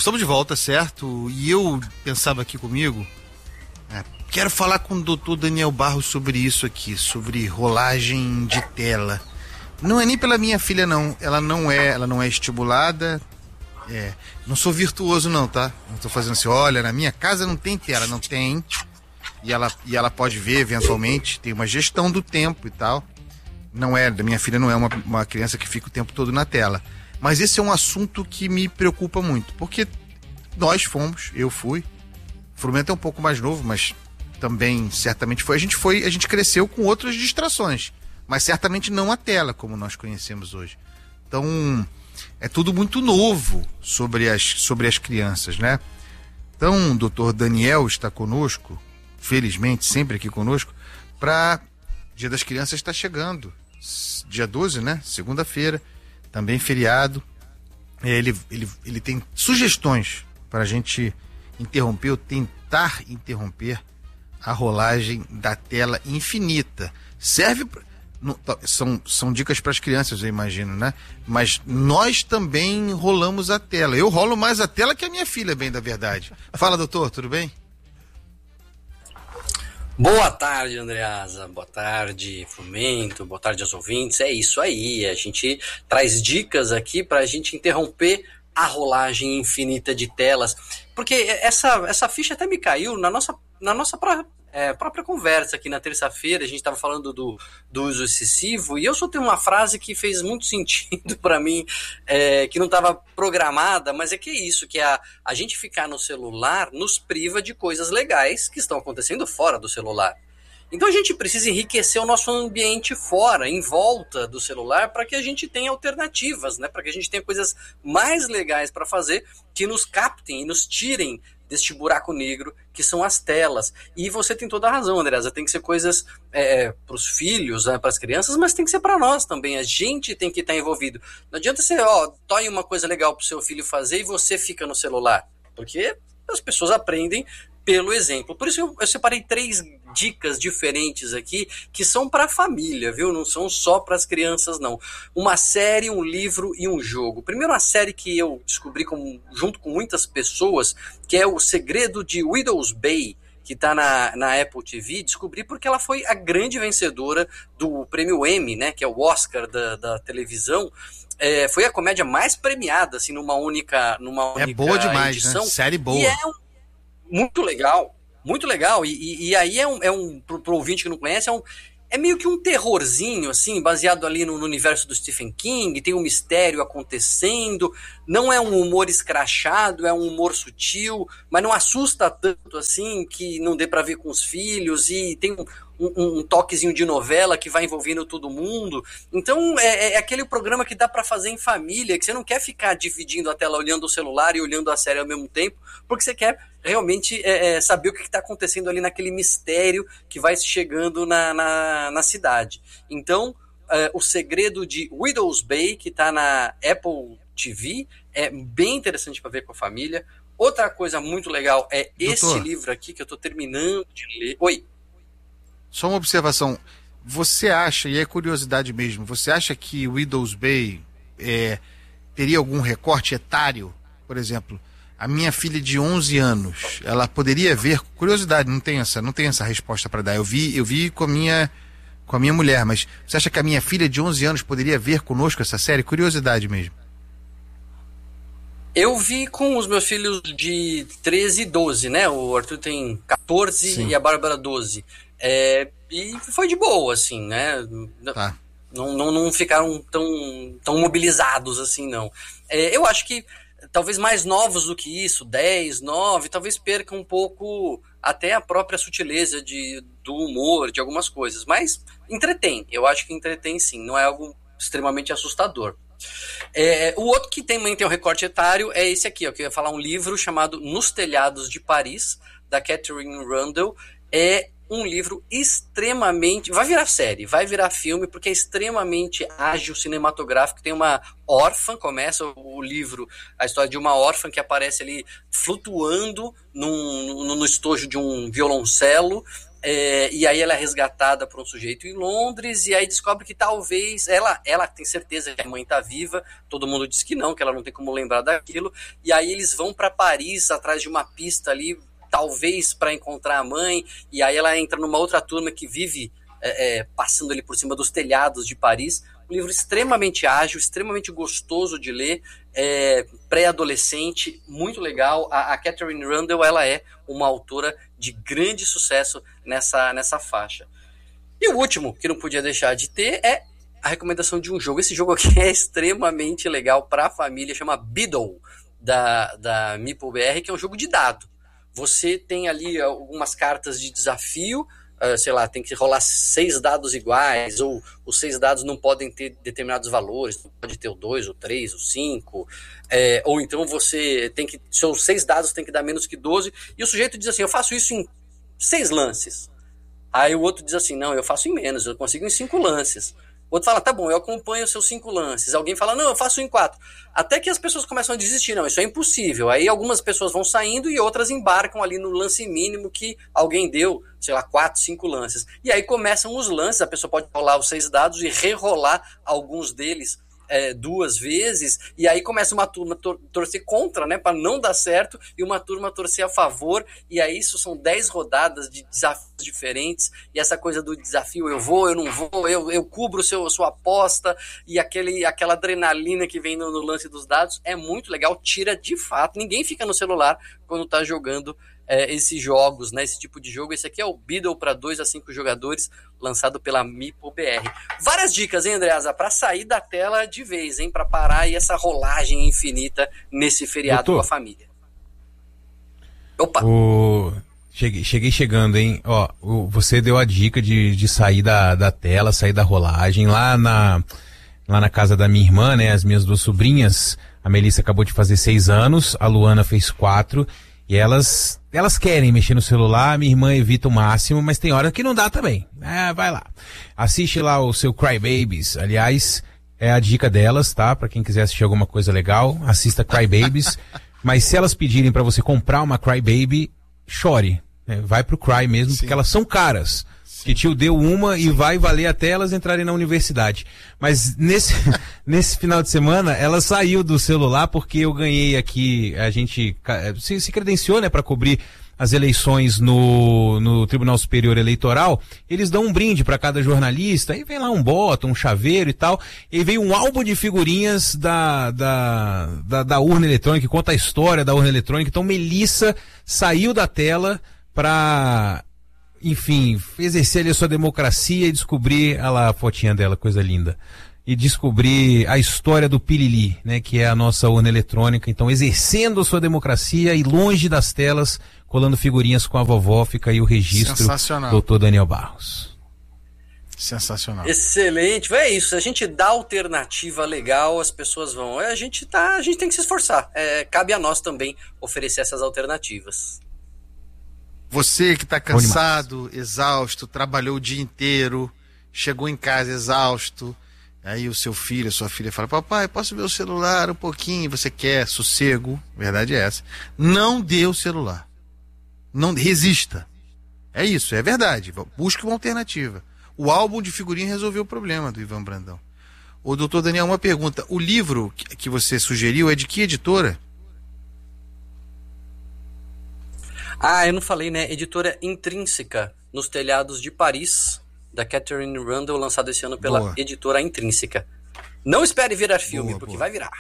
estamos de volta, certo? E eu pensava aqui comigo, quero falar com o doutor Daniel Barros sobre isso aqui, sobre rolagem de tela. Não é nem pela minha filha, não. Ela não é estimulada. Não sou virtuoso, não, tá? Não tô fazendo assim, olha, na minha casa não tem tela, não tem. E ela pode ver eventualmente, tem uma gestão do tempo e tal. Da minha filha não é uma criança que fica o tempo todo na tela. Mas esse é um assunto que me preocupa muito, porque eu fui. O Frumento é um pouco mais novo, mas também certamente foi. A gente cresceu com outras distrações, mas certamente não a tela como nós conhecemos hoje. Então, é tudo muito novo sobre as crianças, né? Então, o doutor Daniel está conosco, felizmente, sempre aqui conosco, para Dia das Crianças está chegando. Dia 12, né? Segunda-feira, também feriado. Ele tem sugestões para a gente interromper ou tentar interromper a rolagem da tela infinita. São dicas para as crianças, eu imagino, né? Mas nós também rolamos a tela. Eu rolo mais a tela que a minha filha, bem da verdade. Fala, doutor, tudo bem? Boa tarde, Andreasa. Boa tarde, Frumento. Boa tarde aos ouvintes. É isso aí. A gente traz dicas aqui para a gente interromper a rolagem infinita de telas. Porque essa ficha até me caiu na nossa própria conversa aqui na terça-feira. A gente estava falando do uso excessivo e eu soltei uma frase que fez muito sentido para mim, que não estava programada, mas é isso, que a gente ficar no celular nos priva de coisas legais que estão acontecendo fora do celular. Então a gente precisa enriquecer o nosso ambiente fora, em volta do celular, para que a gente tenha alternativas, né? Para que a gente tenha coisas mais legais para fazer que nos captem e nos tirem deste buraco negro que são as telas. E você tem toda a razão, Andreasa, tem que ser coisas para os filhos, né, para as crianças, mas tem que ser para nós também. A gente tem que estar envolvido. Não adianta você, toque uma coisa legal para o seu filho fazer e você fica no celular, porque as pessoas aprendem pelo exemplo. Por isso eu separei 3 dicas diferentes aqui que são para a família, viu? Não são só para as crianças, não. Uma série, um livro e um jogo. Primeiro, uma série que eu descobri junto com muitas pessoas, que é O Segredo de Widow's Bay, que está na Apple TV. Descobri porque ela foi a grande vencedora do prêmio Emmy, né? Que é o Oscar da televisão. Foi a comédia mais premiada, assim, numa única boa demais, edição. Né? Série boa. E muito legal, muito legal. E aí pro ouvinte que não conhece, é meio que um terrorzinho, assim, baseado ali no universo do Stephen King. Tem um mistério acontecendo, não é um humor escrachado, é um humor sutil, mas não assusta tanto assim que não dê pra ver com os filhos, e tem um toquezinho de novela que vai envolvendo todo mundo. Então é aquele programa que dá pra fazer em família, que você não quer ficar dividindo a tela, olhando o celular e olhando a série ao mesmo tempo, porque você quer realmente saber o que está acontecendo ali naquele mistério que vai chegando na cidade. Então, O Segredo de Widow's Bay, que está na Apple TV, é bem interessante para ver com a família. Outra coisa muito legal é esse livro aqui, que eu estou terminando de ler. Oi. Só uma observação. Você acha, e é curiosidade mesmo, você acha que Widow's Bay teria algum recorte etário? Por exemplo, a minha filha de 11 anos, ela poderia ver, curiosidade, não tem essa resposta para dar. Eu vi com a minha mulher, mas você acha que a minha filha de 11 anos poderia ver conosco essa série? Curiosidade mesmo. Eu vi com os meus filhos de 13 e 12, né? O Arthur tem 14. Sim. E a Bárbara 12. E foi de boa, assim, né? Tá. Não ficaram tão mobilizados assim, não. Eu acho que talvez mais novos do que isso, 10, 9, talvez percam um pouco até a própria sutileza do humor, de algumas coisas. Mas entretém, eu acho que entretém sim, não é algo extremamente assustador. O outro que também tem um recorte etário é esse aqui, ó, que eu ia falar, um livro chamado Nos Telhados de Paris, da Catherine Rundell. É um livro extremamente... Vai virar série, vai virar filme, porque é extremamente ágil, cinematográfico. Tem uma órfã, começa o livro, a história de uma órfã que aparece ali flutuando no estojo de um violoncelo, e aí ela é resgatada por um sujeito em Londres, e aí descobre que talvez ela tem certeza que a mãe está viva, todo mundo diz que ela não tem como lembrar daquilo, e aí eles vão para Paris atrás de uma pista ali, talvez para encontrar a mãe, e aí ela entra numa outra turma que vive passando ali por cima dos telhados de Paris. Um livro extremamente ágil, extremamente gostoso de ler, pré-adolescente, muito legal. A Katherine Rundell, ela é uma autora de grande sucesso nessa faixa. E o último, que não podia deixar de ter, é a recomendação de um jogo. Esse jogo aqui é extremamente legal para a família, chama Beedle, da MeepleBR, que é um jogo de dado. Você tem ali algumas cartas de desafio, sei lá, tem que rolar 6 dados iguais, ou os 6 dados não podem ter determinados valores, não pode ter o 2, o 3, o 5, ou então você tem que, seus 6 dados tem que dar menos que 12, e o sujeito diz assim, eu faço isso em 6 lances. Aí o outro diz assim, não, eu faço em menos, eu consigo em 5 lances. O outro fala, tá bom, eu acompanho os seus 5 lances. Alguém fala, não, eu faço em 4. Até que as pessoas começam a desistir, não, isso é impossível. Aí algumas pessoas vão saindo e outras embarcam ali no lance mínimo que alguém deu, sei lá, 4, 5 lances. E aí começam os lances, a pessoa pode rolar os 6 dados e rerolar alguns deles 2 vezes, e aí começa uma turma torcer contra, né, para não dar certo, e uma turma torcer a favor, e aí isso são 10 rodadas de desafios diferentes, e essa coisa do desafio, eu vou, eu não vou, eu cubro sua aposta, e aquela adrenalina que vem no lance dos dados, é muito legal, tira de fato, ninguém fica no celular quando tá jogando esses jogos, né, esse tipo de jogo. Esse aqui é o Beedle para 2 a 5 jogadores, lançado pela MeepleBR. Várias dicas, hein, Andreasa, para sair da tela de vez, hein, para parar aí essa rolagem infinita nesse feriado, doutor, com a família. Opa! Cheguei chegando, hein? Ó, você deu a dica de sair da tela, sair da rolagem. Lá na casa da minha irmã, né, as minhas 2 sobrinhas, a Melissa acabou de fazer 6 anos, a Luana fez 4, e elas querem mexer no celular, minha irmã evita o máximo, mas tem hora que não dá também. Vai lá. Assiste lá o seu Cry Babies. Aliás, é a dica delas, tá? Pra quem quiser assistir alguma coisa legal, assista Cry Babies. Mas se elas pedirem pra você comprar uma Cry Baby, chore. Né? Vai pro Cry mesmo, sim, porque elas são caras. Sim. Que tio deu uma, sim, e vai valer até elas entrarem na universidade. Mas nesse final de semana, ela saiu do celular porque eu ganhei aqui, a gente se credenciou, né, para cobrir as eleições no Tribunal Superior Eleitoral. Eles dão um brinde para cada jornalista, aí vem lá um bota, um chaveiro e tal, e veio um álbum de figurinhas da urna eletrônica, que conta a história da urna eletrônica. Então Melissa saiu da tela para, enfim, exercer ali a sua democracia e descobrir, olha lá a fotinha dela, coisa linda, e descobrir a história do Pirili, né, que é a nossa urna eletrônica. Então, exercendo a sua democracia e longe das telas, colando figurinhas com a vovó, fica aí o registro, doutor Daniel Barros. Sensacional. Excelente, é isso, a gente dá alternativa legal, as pessoas vão, a gente tem que se esforçar, cabe a nós também oferecer essas alternativas. Você que está cansado, exausto, trabalhou o dia inteiro, chegou em casa exausto, aí o seu filho, a sua filha fala, papai, posso ver o celular um pouquinho? Você quer sossego, verdade é essa. Não dê o celular. Não resista. É isso, é verdade. Busque uma alternativa. O álbum de figurinha resolveu o problema do Ivan Brandão. Ô, doutor Daniel, uma pergunta. O livro que você sugeriu é de que editora? Eu não falei, né? Editora Intrínseca, Nos Telhados de Paris, da Katherine Rundell, lançado esse ano pela editora Intrínseca. Não espere virar filme, porque vai virar.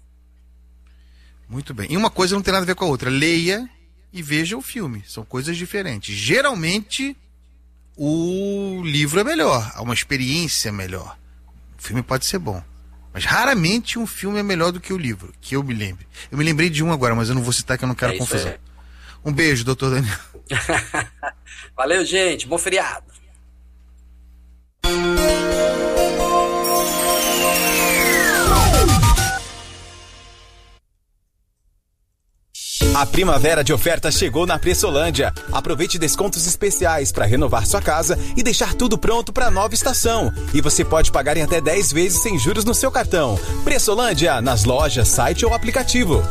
Muito bem. E uma coisa não tem nada a ver com a outra. Leia e veja o filme. São coisas diferentes. Geralmente, o livro é melhor. Há uma experiência melhor. O filme pode ser bom. Mas raramente um filme é melhor do que o livro, que eu me lembre. Eu me lembrei de um agora, mas eu não vou citar que eu não quero confusão. Um beijo, doutor Daniel. Valeu, gente. Bom feriado. A primavera de ofertas chegou na Pressolândia. Aproveite descontos especiais para renovar sua casa e deixar tudo pronto para a nova estação. E você pode pagar em até 10 vezes sem juros no seu cartão. Pressolândia, nas lojas, site ou aplicativo.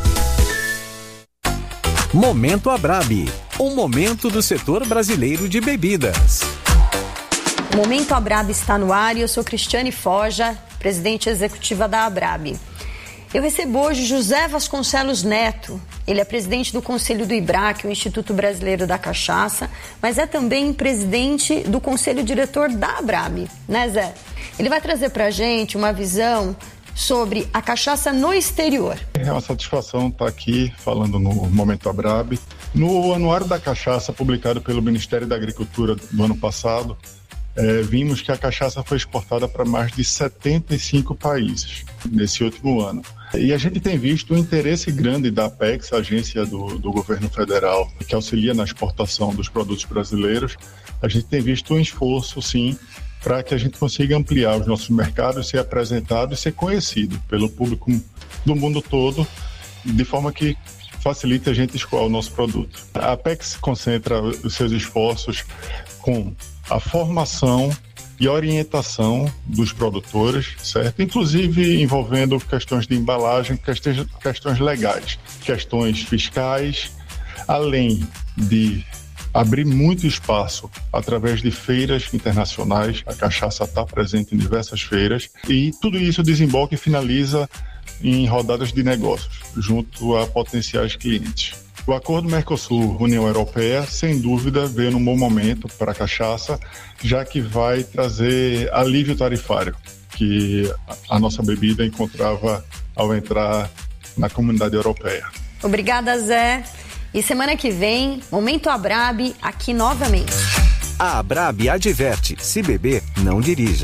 Momento Abrabi, um momento do setor brasileiro de bebidas. O Momento Abrabi está no ar e eu sou Cristiane Foja, presidente executiva da Abrabi. Eu recebo hoje José Vasconcelos Neto. Ele é presidente do Conselho do IBRAC, o Instituto Brasileiro da Cachaça, mas é também presidente do Conselho Diretor da Abrabi, né, Zé? Ele vai trazer pra gente uma visão sobre a cachaça no exterior. É uma satisfação estar aqui falando no Momento Abrabi. No Anuário da Cachaça, publicado pelo Ministério da Agricultura do ano passado, vimos que a cachaça foi exportada para mais de 75 países nesse último ano. E a gente tem visto um interesse grande da Apex, a agência do governo federal, que auxilia na exportação dos produtos brasileiros. A gente tem visto um esforço, sim, para que a gente consiga ampliar os nossos mercados, ser apresentado e ser conhecido pelo público do mundo todo, de forma que facilite a gente escoar o nosso produto. A Apex concentra os seus esforços com a formação e orientação dos produtores, certo? Inclusive envolvendo questões de embalagem, questões legais, questões fiscais, além de abrir muito espaço através de feiras internacionais. A cachaça está presente em diversas feiras e tudo isso desemboca e finaliza em rodadas de negócios, junto a potenciais clientes. O acordo Mercosul-União Europeia, sem dúvida, veio num bom momento para a cachaça, já que vai trazer alívio tarifário, que a nossa bebida encontrava ao entrar na comunidade europeia. Obrigada, Zé. E semana que vem, Momento Abrabi aqui novamente. A Abrabi adverte: se beber, não dirija.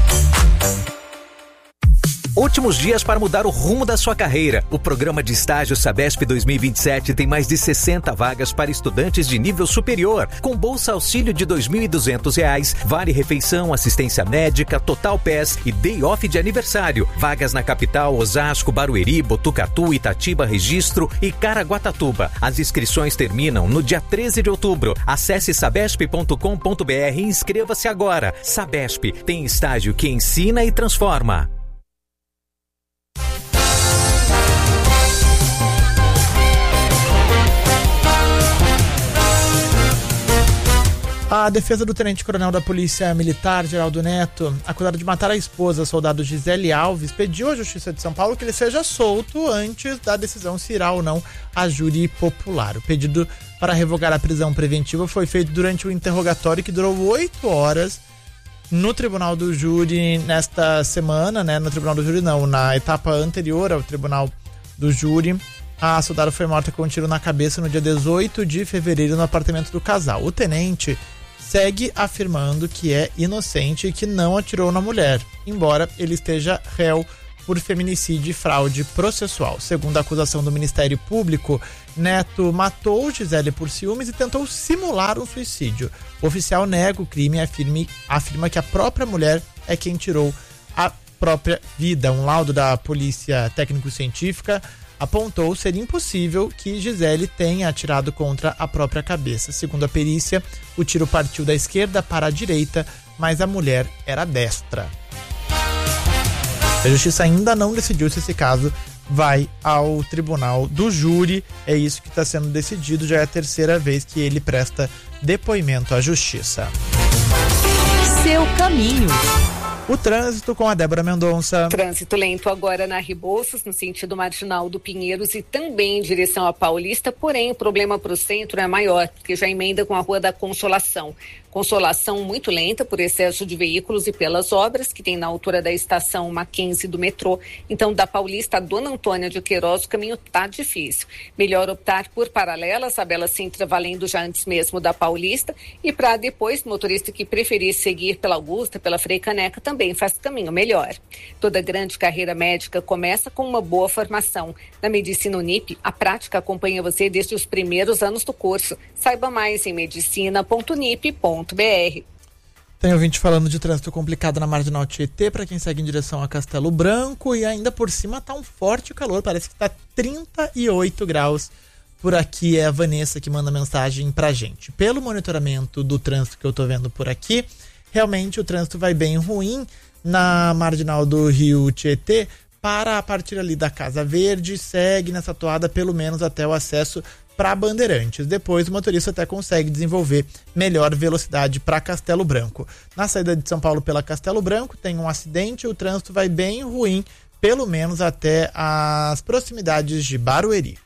Últimos dias para mudar o rumo da sua carreira. O programa de estágio Sabesp 2027 tem mais de 60 vagas para estudantes de nível superior, com bolsa auxílio de R$ 2.200, vale refeição, assistência médica, total PES e day off de aniversário. Vagas na capital, Osasco, Barueri, Botucatu, Itatiba, Registro e Caraguatatuba. As inscrições terminam no dia 13 de outubro. Acesse sabesp.com.br e inscreva-se agora. Sabesp tem estágio que ensina e transforma. A defesa do tenente-coronel da Polícia Militar, Geraldo Neto, acusado de matar a esposa, soldado Gisele Alves, pediu à Justiça de São Paulo que ele seja solto antes da decisão se irá ou não a júri popular. O pedido para revogar a prisão preventiva foi feito durante o interrogatório que durou 8 horas no Tribunal do Júri nesta semana, né? No Tribunal do Júri não, na etapa anterior ao Tribunal do Júri. A soldada foi morta com um tiro na cabeça no dia 18 de fevereiro no apartamento do casal. O tenente segue afirmando que é inocente e que não atirou na mulher, embora ele esteja réu por feminicídio e fraude processual. Segundo a acusação do Ministério Público, Neto matou Gisele por ciúmes e tentou simular um suicídio. O oficial nega o crime e afirma que a própria mulher é quem tirou a própria vida. Um laudo da Polícia Técnico-Científica apontou ser impossível que Gisele tenha atirado contra a própria cabeça. Segundo a perícia, o tiro partiu da esquerda para a direita, mas a mulher era destra. A Justiça ainda não decidiu se esse caso vai ao Tribunal do Júri. É isso que está sendo decidido, já é a terceira vez que ele presta depoimento à Justiça. Seu caminho. O trânsito com a Débora Mendonça. Trânsito lento agora na Rebouças, no sentido marginal do Pinheiros e também em direção à Paulista, porém o problema para o centro é maior, porque já emenda com a Rua da Consolação. Consolação muito lenta por excesso de veículos e pelas obras que tem na altura da estação Mackenzie do metrô. Então, da Paulista a Dona Antônia de Queiroz, o caminho tá difícil. Melhor optar por paralelas, a Bela Sintra valendo já antes mesmo da Paulista, e para depois, motorista que preferir seguir pela Augusta, pela Frei Caneca, também faz caminho melhor. Toda grande carreira médica começa com uma boa formação. Na Medicina Unip, a prática acompanha você desde os primeiros anos do curso. Saiba mais em medicina.unip.br. Tem ouvinte falando de trânsito complicado na Marginal Tietê para quem segue em direção a Castelo Branco, e ainda por cima tá um forte calor, parece que tá 38 graus por aqui, é a Vanessa que manda mensagem pra gente. Pelo monitoramento do trânsito que eu tô vendo por aqui, realmente o trânsito vai bem ruim na marginal do Rio Tietê, para a partir ali da Casa Verde, segue nessa toada pelo menos até o acesso para Bandeirantes. Depois o motorista até consegue desenvolver melhor velocidade para Castelo Branco. Na saída de São Paulo pela Castelo Branco tem um acidente, o trânsito vai bem ruim, pelo menos até as proximidades de Barueri.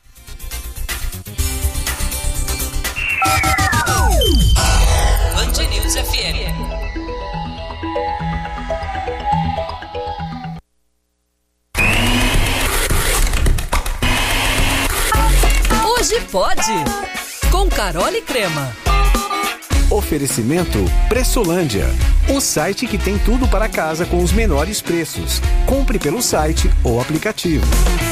Band News FM. Hoje pode, com Carol e Crema. Oferecimento Pressolândia, o site que tem tudo para casa com os menores preços. Compre pelo site ou aplicativo.